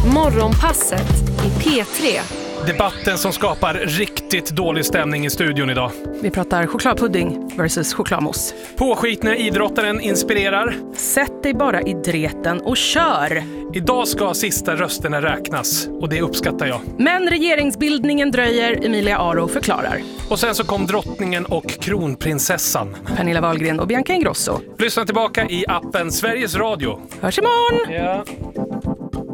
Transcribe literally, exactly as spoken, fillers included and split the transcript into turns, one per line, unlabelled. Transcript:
Morgonpasset i P tre.
Debatten som skapar riktigt dålig stämning i studion idag.
Vi pratar chokladpudding versus chokladmousse.
Påskitne idrottaren inspirerar.
Sätt dig bara i dreten och kör!
Idag ska sista rösterna räknas och det uppskattar jag.
Men regeringsbildningen dröjer, Emilia Aro förklarar.
Och sen så kom drottningen och kronprinsessan.
Pernilla Wahlgren och Bianca Ingrosso.
Lyssna tillbaka i appen Sveriges Radio.
Hörs imorgon!
Ja.